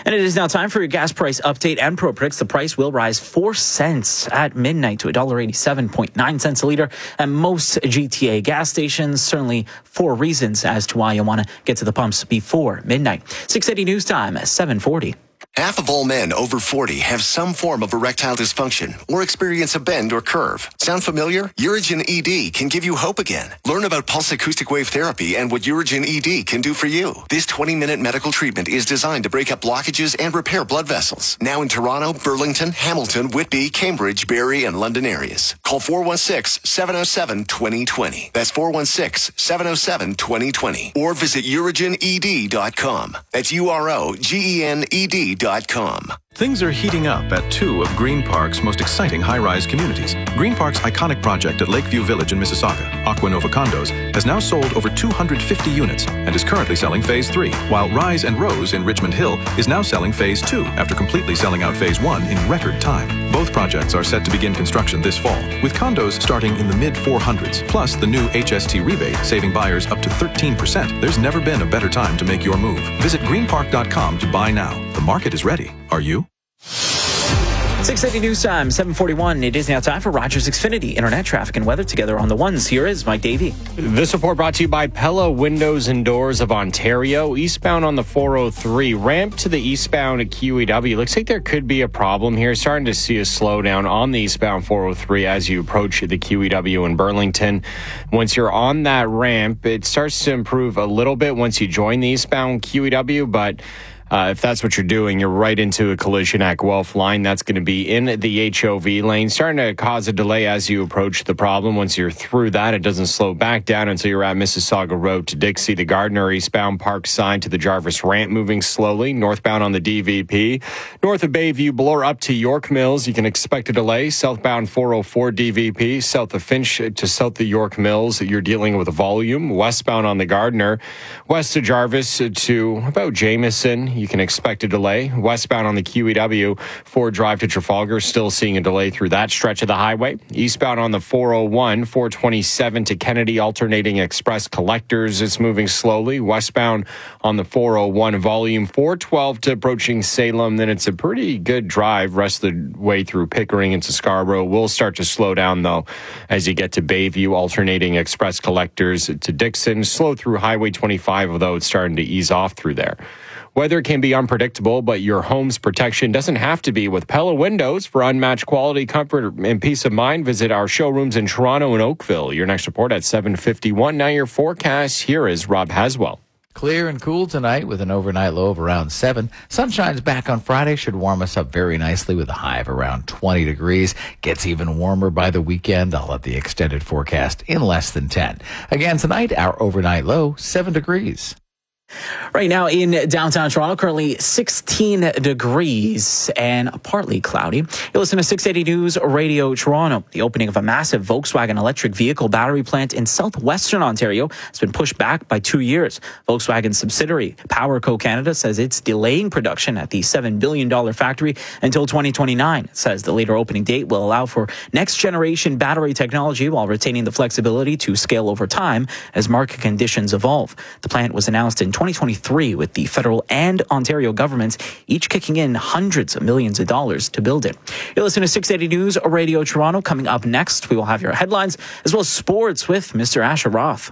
And it is now time for your gas price update and Pro Predicts. The price will rise 4 cents at midnight to $1.87.9 a liter at most GTA gas stations. Certainly 4 reasons as to why you want to get to the pumps before midnight. 680 News Time at 7:40. Half of all men over 40 have some form of erectile dysfunction or experience a bend or curve. Sound familiar? Urigen ED can give you hope again. Learn about pulse acoustic wave therapy and what Urigen ED can do for you. This 20-minute medical treatment is designed to break up blockages and repair blood vessels. Now in Toronto, Burlington, Hamilton, Whitby, Cambridge, Barrie, and London areas. Call 416-707-2020. That's 416-707-2020. Or visit urigened.com. That's UROGENED.com. Things are heating up at 2 of Green Park's most exciting high-rise communities. Green Park's iconic project at Lakeview Village in Mississauga, Aquanova Condos, has now sold over 250 units and is currently selling Phase 3, while Rise and Rose in Richmond Hill is now selling Phase 2 after completely selling out Phase 1 in record time. Both projects are set to begin construction this fall, with condos starting in the mid-400s, plus the new HST rebate saving buyers up to 13%. There's never been a better time to make your move. Visit greenpark.com to buy now. The market is ready. Are you? 680 News Time, 7:41. It is now time for Rogers Xfinity Internet traffic and weather together on the ones. Here is Mike Davey. This report brought to you by Pella Windows and Doors of Ontario. Eastbound on the 403, ramp to the eastbound at QEW. Looks like there could be a problem here. Starting to see a slowdown on the eastbound 403 as you approach the QEW in Burlington. Once you're on that ramp, it starts to improve a little bit once you join the eastbound QEW, but if that's what you're doing, you're right into a collision at Guelph line. That's going to be in the HOV lane, starting to cause a delay as you approach the problem. Once you're through that, it doesn't slow back down until you're at Mississauga Road to Dixie. The Gardner eastbound Park side to the Jarvis ramp moving slowly. Northbound on the DVP. North of Bayview, Bloor up to York Mills, you can expect a delay. Southbound 404 DVP. South of Finch to south of York Mills, you're dealing with a volume. Westbound on the Gardner. West of Jarvis to about Jameson, you can expect a delay. Westbound on the QEW, Ford Drive to Trafalgar, still seeing a delay through that stretch of the highway. Eastbound on the 401, 427 to Kennedy, alternating express collectors, it's moving slowly. Westbound on the 401, volume 412 to approaching Salem, then it's a pretty good drive rest of the way through Pickering into Scarborough. Will start to slow down, though, as you get to Bayview, alternating express collectors to Dixon. Slow through Highway 25, although it's starting to ease off through there. Weather can be unpredictable, but your home's protection doesn't have to be with Pella Windows. For unmatched quality, comfort, and peace of mind, visit our showrooms in Toronto and Oakville. Your next report at 7:51. Now your forecast. Here is Rob Haswell. Clear and cool tonight with an overnight low of around 7. Sunshine's back on Friday. Should warm us up very nicely with a high of around 20 degrees. Gets even warmer by the weekend. I'll have the extended forecast in less than 10. Again, tonight, our overnight low, 7 degrees. Right now in downtown Toronto, currently 16 degrees and partly cloudy. You listen to 680 News Radio Toronto. The opening of a massive Volkswagen electric vehicle battery plant in southwestern Ontario has been pushed back by 2 years. Volkswagen subsidiary PowerCo Canada says it's delaying production at the $7 billion factory until 2029. It says the later opening date will allow for next generation battery technology while retaining the flexibility to scale over time as market conditions evolve. The plant was announced in 2023 with the federal and Ontario governments each kicking in hundreds of millions of dollars to build it. You listen to 680 News Radio Toronto. Coming up next, we will have your headlines as well as sports with Mr. Asher Roth.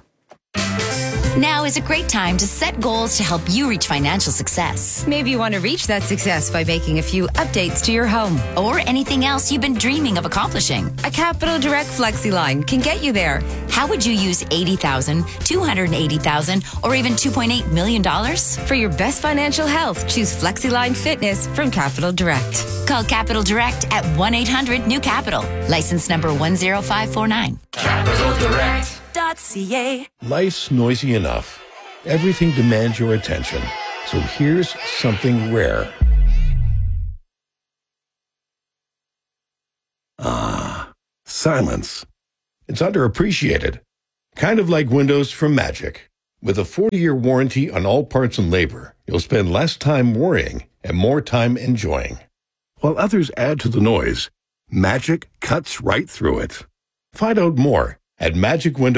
Now is a great time to set goals to help you reach financial success. Maybe you want to reach that success by making a few updates to your home. Or anything else you've been dreaming of accomplishing. A Capital Direct FlexiLine can get you there. How would you use $80,000, $280,000, or even $2.8 million? For your best financial health, choose FlexiLine Fitness from Capital Direct. Call Capital Direct at 1-800-NEW-CAPITAL. License number 10549. Capital Direct. .ca. Life's noisy enough. Everything demands your attention. So here's something rare. Silence. It's underappreciated. Kind of like windows from Magic. With a 40-year warranty on all parts and labor, you'll spend less time worrying and more time enjoying. While others add to the noise, Magic cuts right through it. Find out more at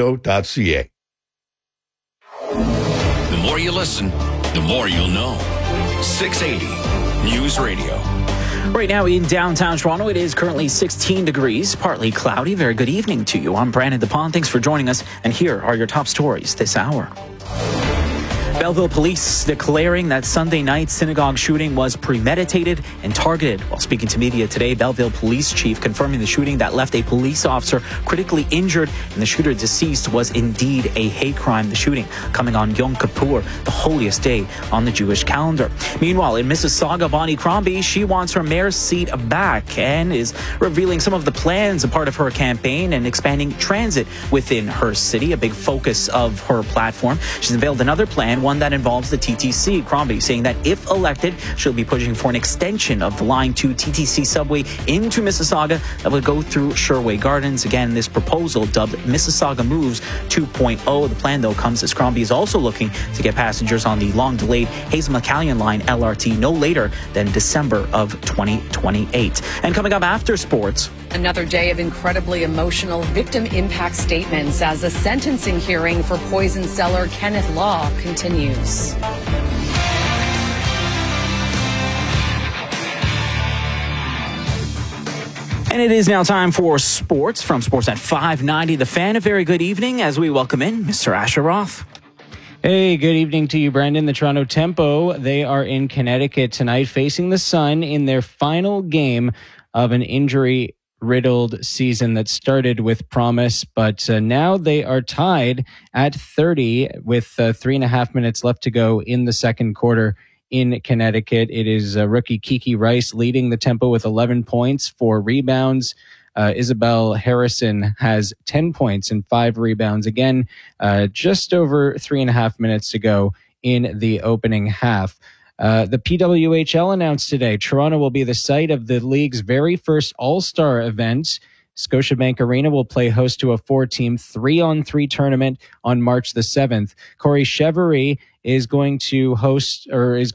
magicwindow.ca. The more you listen, the more you'll know. 680 News Radio. Right now in downtown Toronto, it is currently 16 degrees, partly cloudy. Very good evening to you. I'm Brandon DePont. Thanks for joining us. And here are your top stories this hour. Belleville police declaring that Sunday night's synagogue shooting was premeditated and targeted. While speaking to media today, Belleville police chief confirming the shooting that left a police officer critically injured and the shooter deceased was indeed a hate crime. The shooting coming on Yom Kippur, the holiest day on the Jewish calendar. Meanwhile, in Mississauga, Bonnie Crombie, she wants her mayor's seat back and is revealing some of the plans, a part of her campaign, and expanding transit within her city, a big focus of her platform. She's unveiled another plan, one that involves the TTC. Crombie saying that if elected, she'll be pushing for an extension of the Line 2 TTC subway into Mississauga that would go through Sherway Gardens. Again, this proposal dubbed Mississauga Moves 2.0. The plan, though, comes as Crombie is also looking to get passengers on the long-delayed Hazel-McCallion line LRT no later than December of 2028. And coming up after sports, another day of incredibly emotional victim impact statements as the sentencing hearing for poison seller Kenneth Law continues. And it is now time for sports from Sportsnet 590. The Fan, a very good evening as we welcome in Mr. Asher Roth. Hey, good evening to you, Brandon. The Toronto Tempo, they are in Connecticut tonight facing the Sun in their final game of an injury-riddled season that started with promise, but now they are tied at 30 with 3.5 minutes left to go in the second quarter in Connecticut. It is rookie Kiki Rice leading the Tempo with 11 points, 4 rebounds. Isabel Harrison has 10 points and 5 rebounds. Again, just over 3.5 minutes to go in the opening half. The PWHL announced today Toronto will be the site of the league's very first All-Star event. Scotiabank Arena will play host to a 4-team 3-on-3 tournament on March the 7th. Corey Chevery is going to coach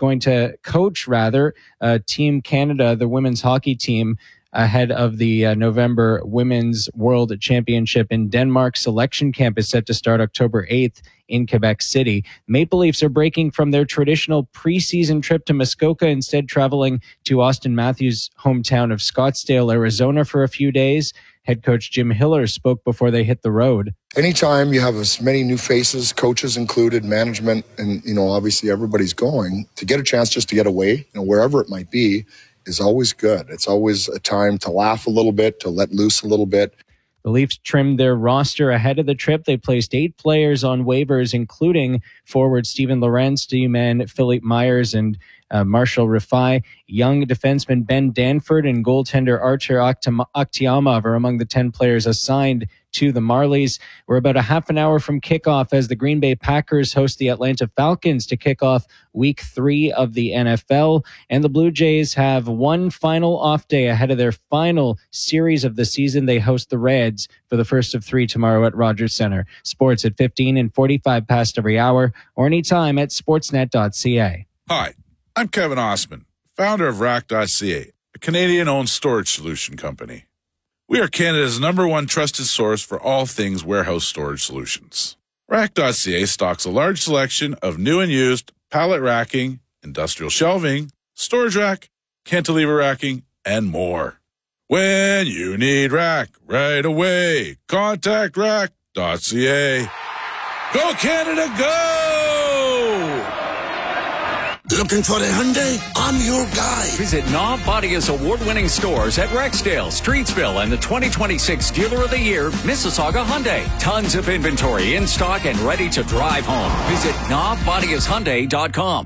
Team Canada, the women's hockey team, ahead of the November Women's World Championship in Denmark. Selection camp is set to start October 8th in Quebec City. Maple Leafs are breaking from their traditional preseason trip to Muskoka, instead traveling to Austin Matthews' hometown of Scottsdale, Arizona for a few days. Head coach Jim Hiller spoke before they hit the road. Anytime you have as many new faces, coaches included, management, and, obviously everybody's going, to get a chance just to get away, wherever it might be, is always good. It's always a time to laugh a little bit, to let loose a little bit. The Leafs trimmed their roster ahead of the trip. They placed 8 players on waivers, including forward Steven Lorentz, D-man Philippe Myers, and Marshall Rifai. Young defenseman Ben Danford and goaltender Archer Akhtiamov are among the 10 players assigned to the Marlies. We're about a half an hour from kickoff as the Green Bay Packers host the Atlanta Falcons to kick off Week 3 of the NFL. And the Blue Jays have one final off day ahead of their final series of the season. They host the Reds for the first of 3 tomorrow at Rogers Center. Sports at 15 and 45 past every hour or anytime at sportsnet.ca. Hi, I'm Kevin Osman, founder of Rack.ca, a Canadian-owned storage solution company. We are Canada's #1 trusted source for all things warehouse storage solutions. Rack.ca stocks a large selection of new and used pallet racking, industrial shelving, storage rack, cantilever racking, and more. When you need rack right away, contact Rack.ca. Go Canada, go! Looking for a Hyundai? I'm your guy. Visit Knob Bodia's award-winning stores at Rexdale, Streetsville, and the 2026 Dealer of the Year, Mississauga Hyundai. Tons of inventory in stock and ready to drive home. Visit knobbodiashyundai.com.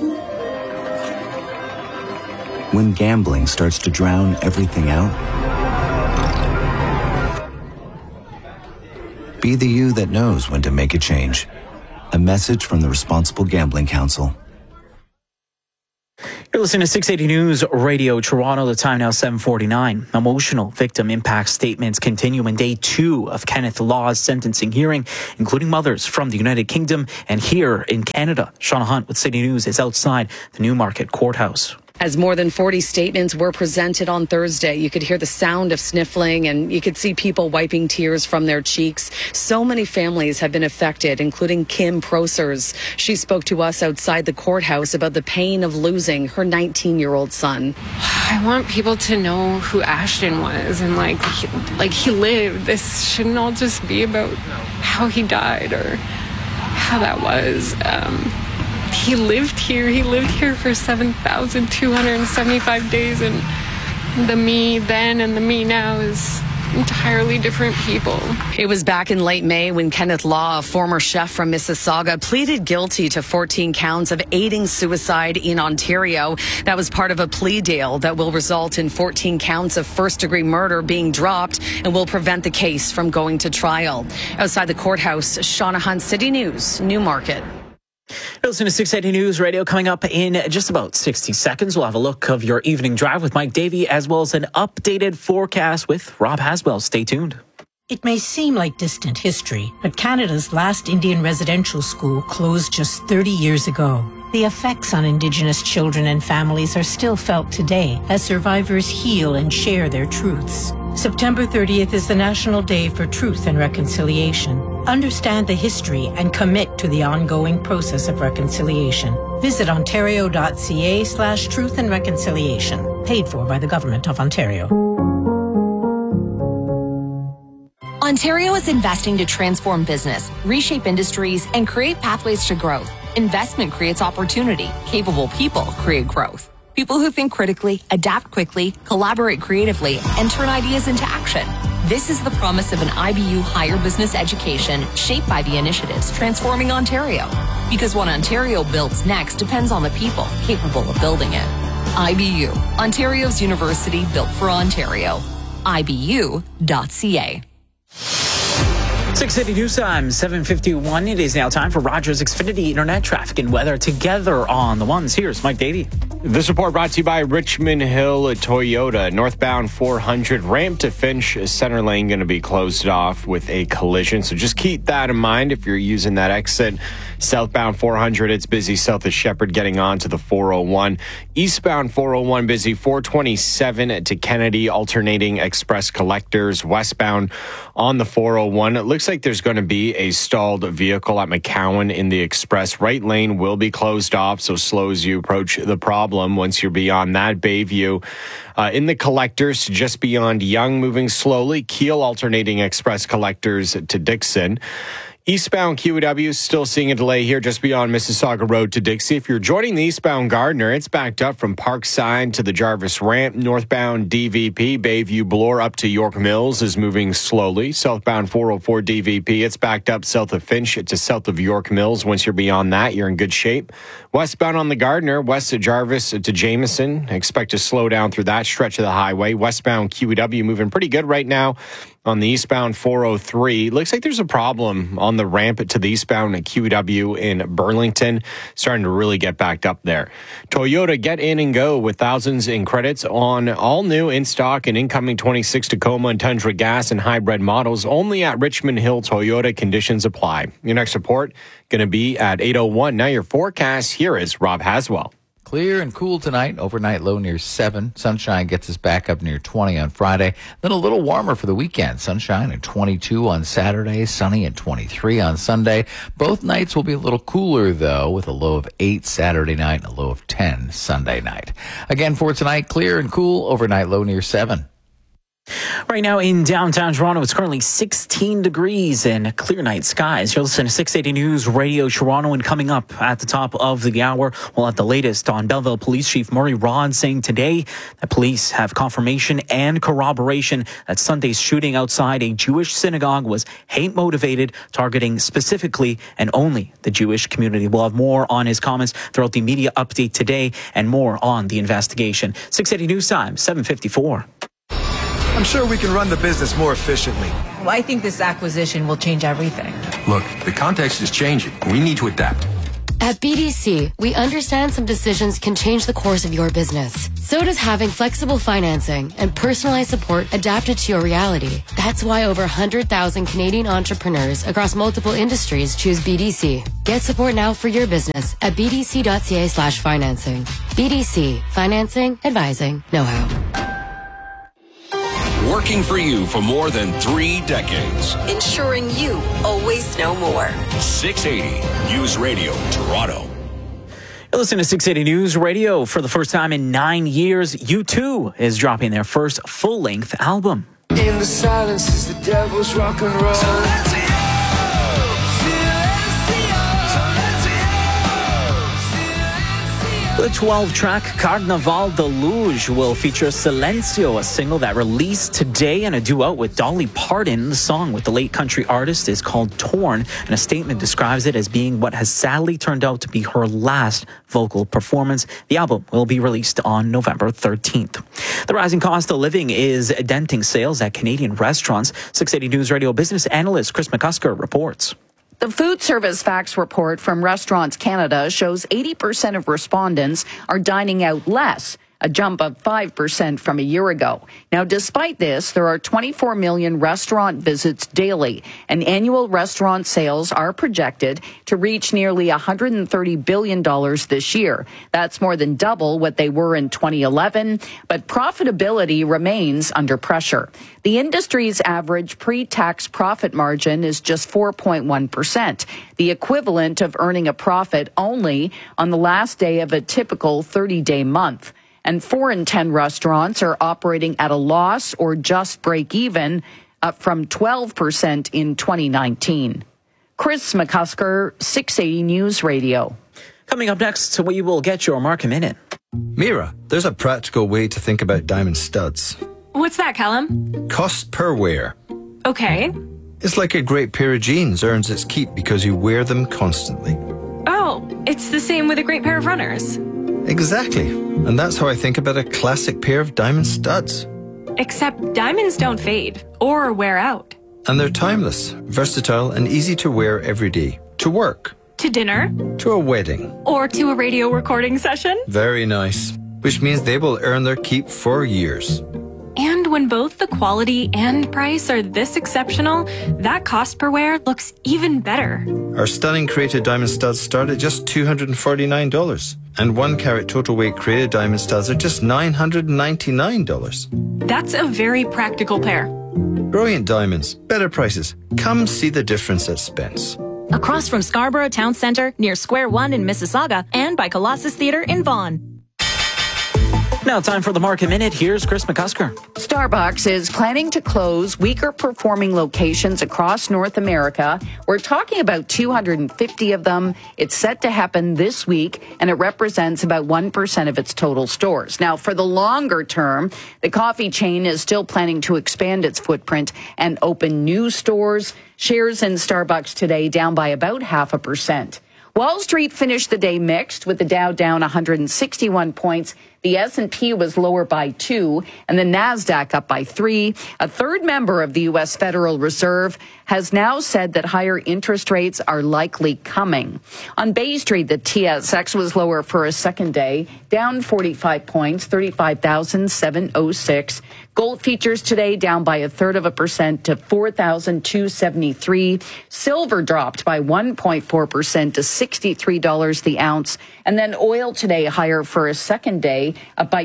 When gambling starts to drown everything out, be the you that knows when to make a change. A message from the Responsible Gambling Council. You're listening to 680 News Radio Toronto. The time now 7:49. Emotional victim impact statements continue in day 2 of Kenneth Law's sentencing hearing, including mothers from the United Kingdom and here in Canada. Shauna Hunt with City News is outside the Newmarket Courthouse. As more than 40 statements were presented on Thursday, you could hear the sound of sniffling and you could see people wiping tears from their cheeks. So many families have been affected, including Kim Prosers. She spoke to us outside the courthouse about the pain of losing her 19-year-old son. I want people to know who Ashton was and he lived. This shouldn't all just be about how he died or how that was. He lived here. He lived here for 7,275 days, and the me then and the me now is entirely different people. It was back in late May when Kenneth Law, a former chef from Mississauga, pleaded guilty to 14 counts of aiding suicide in Ontario. That was part of a plea deal that will result in 14 counts of first-degree murder being dropped and will prevent the case from going to trial. Outside the courthouse, Shauna Hunt, City News, Newmarket. You're listening to 680 News Radio. Coming up in just about 60 seconds, we'll have a look of your evening drive with Mike Davey, as well as an updated forecast with Rob Haswell. Stay tuned. It may seem like distant history, but Canada's last Indian residential school closed just 30 years ago. The effects on Indigenous children and families are still felt today as survivors heal and share their truths. September 30th is the National Day for Truth and Reconciliation. Understand the history and commit to the ongoing process of reconciliation. Visit ontario.ca/truth and reconciliation. Paid for by the Government of Ontario. Ontario is investing to transform business, reshape industries, and create pathways to growth. Investment creates opportunity. Capable people create growth. People who think critically, adapt quickly, collaborate creatively, and turn ideas into action. This is the promise of an IBU higher business education shaped by the initiatives transforming Ontario. Because what Ontario builds next depends on the people capable of building it. IBU, Ontario's university built for Ontario. IBU.ca. 680 News Time, 7:51. It is now time for Rogers Xfinity Internet traffic and weather together on the ones. Here's Mike Davey. This report brought to you by Richmond Hill Toyota. Northbound 400 ramp to Finch center lane going to be closed off with a collision. So just keep that in mind if you're using that exit. Southbound 400, it's busy south of Shepherd getting on to the 401. Eastbound 401 busy 427 to Kennedy, alternating express collectors. Westbound on the 401. It looks like there's going to be a stalled vehicle at McCowan in the express. Right lane will be closed off, so slow as you approach the problem. Once you're beyond that, Bayview in the collectors just beyond Young, moving slowly. Keel alternating express collectors to Dixon. Eastbound QEW still seeing a delay here just beyond Mississauga Road to Dixie. If you're joining the eastbound Gardner, it's backed up from Parkside to the Jarvis Ramp. Northbound DVP, Bayview Bloor up to York Mills is moving slowly. Southbound 404 DVP, it's backed up south of Finch to south of York Mills. Once you're beyond that, you're in good shape. Westbound on the Gardner, west of Jarvis to Jameson. Expect to slow down through that stretch of the highway. Westbound QEW moving pretty good right now. On the eastbound 403, looks like there's a problem on the ramp to the eastbound at QEW in Burlington. Starting to really get backed up there. Toyota, get in and go with thousands in credits on all new in stock and incoming 26 Tacoma and Tundra gas and hybrid models only at Richmond Hill Toyota. Conditions apply. Your next report going to be at 8:01. Now your forecast. Here is Rob Haswell. Clear and cool tonight. Overnight low near 7. Sunshine gets us back up near 20 on Friday. Then a little warmer for the weekend. Sunshine at 22 on Saturday. Sunny at 23 on Sunday. Both nights will be a little cooler, though, with a low of 8 Saturday night and a low of 10 Sunday night. Again, for tonight, clear and cool. Overnight low near 7. Right now in downtown Toronto, it's currently 16 degrees and clear night skies. You're listening to 680 News Radio Toronto, and coming up at the top of the hour, we'll have the latest on Belleville Police Chief Murray Rod saying today that police have confirmation and corroboration that Sunday's shooting outside a Jewish synagogue was hate-motivated, targeting specifically and only the Jewish community. We'll have more on his comments throughout the media update today and more on the investigation. 680 News Time, 7:54. I'm sure we can run the business more efficiently. Well, I think this acquisition will change everything. Look, the context is changing. We need to adapt. At BDC, we understand some decisions can change the course of your business. So does having flexible financing and personalized support adapted to your reality. That's why over 100,000 Canadian entrepreneurs across multiple industries choose BDC. Get support now for your business at bdc.ca/financing. BDC. Financing, advising, know-how. Working for you for more than 3 decades. Ensuring you always know more. 680 News Radio, Toronto. You're listening to 680 News Radio. For the first time in 9 years, U2 is dropping their first full-length album. In the silence is the devil's rock and roll. The 12-track Carnaval de Luge will feature Silencio, a single that released today, and a duet with Dolly Parton. The song with the late country artist is called Torn, and a statement describes it as being what has sadly turned out to be her last vocal performance. The album will be released on November 13th. The rising cost of living is denting sales at Canadian restaurants. 680 News Radio business analyst Chris McCusker reports. The Food Service Facts Report from Restaurants Canada shows 80% of respondents are dining out less, a jump of 5% from a year ago. Now, despite this, there are 24 million restaurant visits daily, and annual restaurant sales are projected to reach nearly $130 billion this year. That's more than double what they were in 2011, but profitability remains under pressure. The industry's average pre-tax profit margin is just 4.1%, the equivalent of earning a profit only on the last day of a typical 30-day month. And 4 in 10 restaurants are operating at a loss or just break even, up from 12% in 2019. Chris McCusker, 680 News Radio. Coming up next, we will get your Market Minute. Mira, there's a practical way to think about diamond studs. What's that, Callum? Cost per wear. Okay. It's like a great pair of jeans earns its keep because you wear them constantly. Oh, it's the same with a great pair of runners. Exactly. And that's how I think about a classic pair of diamond studs. Except diamonds don't fade or wear out. And they're timeless, versatile, and easy to wear every day. To work. To dinner. To a wedding. Or to a radio recording session. Very nice. Which means they will earn their keep for years. And when both the quality and price are this exceptional, that cost per wear looks even better. Our stunning Created Diamond Studs start at just $249. And 1 carat total weight Created Diamond Studs are just $999. That's a very practical pair. Brilliant diamonds, better prices. Come see the difference at Spence. Across from Scarborough Town Centre, near Square One in Mississauga, and by Colossus Theatre in Vaughan. Now time for the Market Minute. Here's Chris McCusker. Starbucks is planning to close weaker performing locations across North America. We're talking about 250 of them. It's set to happen this week, and it represents about 1% of its total stores. Now, for the longer term, the coffee chain is still planning to expand its footprint and open new stores. Shares in Starbucks today down by about 0.5%. Wall Street finished the day mixed, with the Dow down 161 points. The S&P was lower by 2, and the Nasdaq up by 3. A third member of the U.S. Federal Reserve has now said that higher interest rates are likely coming. On Bay Street, the TSX was lower for a second day, down 45 points, 35,706. Gold futures today down by 0.33% to 4,273. Silver dropped by 1.4% to $63 the ounce. And then oil today higher for a second day, up by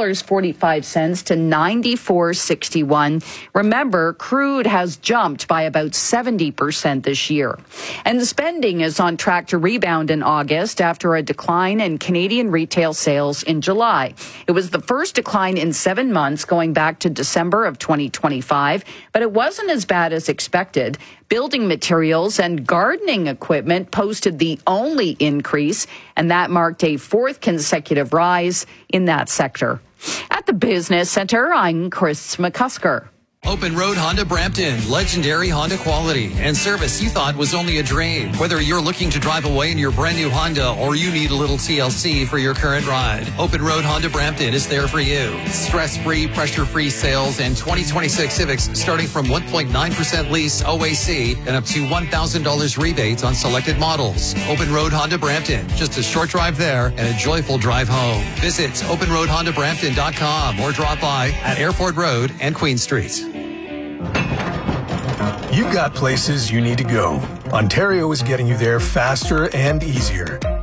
$2.45 to $94.61. Remember, crude has jumped by about 70% this year. And spending is on track to rebound in August after a decline in Canadian retail sales in July. It was the first decline in 7 months going back to December of 2025, but it wasn't as bad as expected. Building materials and gardening equipment posted the only increase, and that marked a 4th consecutive rise in that sector. At the Business Center, I'm Chris McCusker. Open Road Honda Brampton, legendary Honda quality and service you thought was only a dream. Whether you're looking to drive away in your brand new Honda or you need a little TLC for your current ride, Open Road Honda Brampton is there for you. Stress-free, pressure-free sales and 2026 Civics starting from 1.9% lease OAC and up to $1,000 rebates on selected models. Open Road Honda Brampton, just a short drive there and a joyful drive home. Visit openroadhondabrampton.com or drop by at Airport Road and Queen Street. You've got places you need to go. Ontario is getting you there faster and easier.